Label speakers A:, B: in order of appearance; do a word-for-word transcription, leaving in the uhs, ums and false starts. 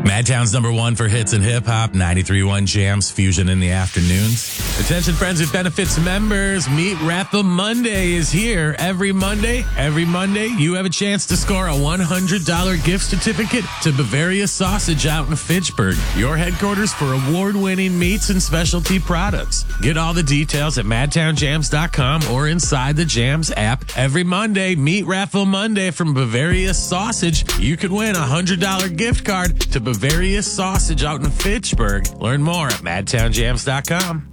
A: Madtown's number one for hits and hip hop, ninety-three point one Jams, Fusion in the afternoons. Attention friends with benefits members, Meet Raffle Monday is here. Every Monday, every Monday, you have a chance to score a one hundred dollars gift certificate to Bavaria Sausage out in Fitchburg, your headquarters for award-winning meats and specialty products. Get all the details at madtown jams dot com or inside the Jams app. Every Monday, Meet Raffle Monday from Bavaria Sausage. You could win a one hundred dollars gift card to Bavaria Sausage out in Fitchburg. Learn more at madtown jams dot com.